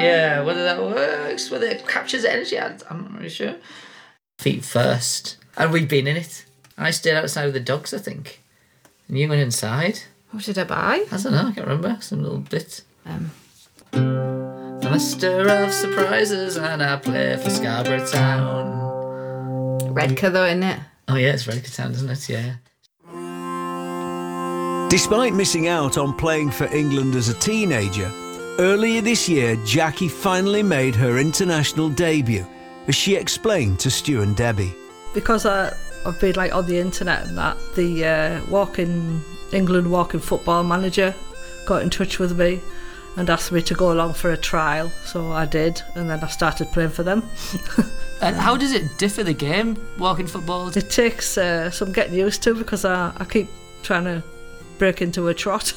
Yeah, whether that works, whether it captures energy, I'm not really sure. Feet first. And we've been in it. I stayed outside with the dogs, I think. And you went inside. What did I buy? I don't know, I can't remember. Some little bit. Master of surprises, and I play for Scarborough Town. Redcar though, isn't it? Oh yeah, it's Redcar Town, isn't it? Yeah. Despite missing out on playing for England as a teenager, earlier this year Jackie finally made her international debut, as she explained to Stu and Debbie. Because I've been like on the internet and that, the England walking football manager got in touch with me and asked me to go along for a trial, so I did, and then I started playing for them. And how does it differ, the game, walking football? It takes some getting used to, because I keep trying to break into a trot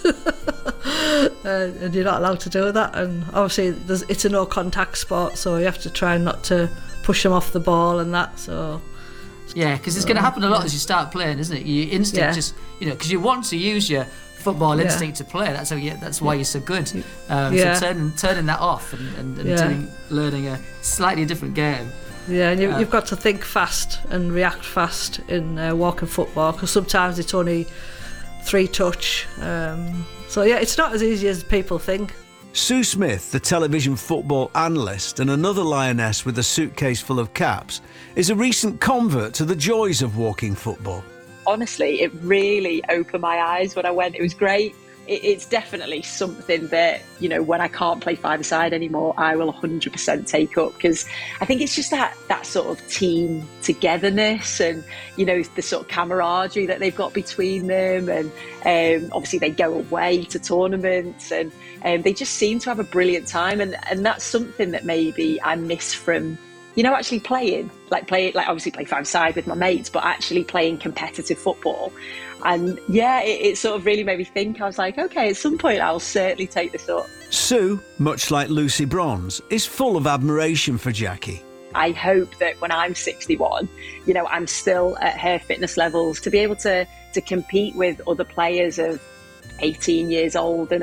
and you're not allowed to do that, and obviously it's a no contact sport, so you have to try not to push them off the ball and that, so... Yeah, because it's going to happen a lot as you start playing, isn't it? Your instinct just, because you want to use your football instinct to play. That's why you're so good. So turning that off and learning a slightly different game. Yeah, and you've got to think fast and react fast in walking football, because sometimes it's only 3 touch. So yeah, it's not as easy as people think. Sue Smith, the television football analyst and another lioness with a suitcase full of caps, is a recent convert to the joys of walking football. Honestly, it really opened my eyes when I went. It was great. It's definitely something that, when I can't play five-a-side anymore, I will 100% take up, because I think it's just that sort of team togetherness and, the sort of camaraderie that they've got between them. And obviously they go away to tournaments and they just seem to have a brilliant time. And that's something that maybe I miss from, actually playing, obviously play five-a-side with my mates, but actually playing competitive football. And yeah, it sort of really made me think. I was like, okay, at some point I'll certainly take this up. Sue, much like Lucy Bronze, is full of admiration for Jackie. I hope that when I'm 61, I'm still at her fitness levels, to be able to compete with other players of 18 years old and